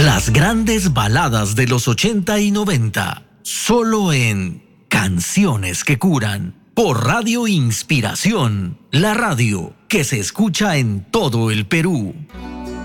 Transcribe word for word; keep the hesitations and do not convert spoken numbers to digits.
Las grandes baladas de los ochenta y noventa, solo en Canciones que Curan, por Radio Inspiración, la radio que se escucha en todo el Perú.